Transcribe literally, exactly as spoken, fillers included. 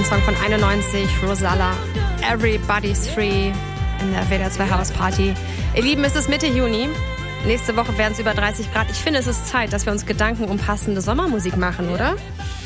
Ein Song von einundneunzig, Rosalla. Everybody's Free in der W D R zwei House Party. Ihr Lieben, es ist Mitte Juni. Nächste Woche werden es über dreißig Grad. Ich finde, es ist Zeit, dass wir uns Gedanken um passende Sommermusik machen, oder?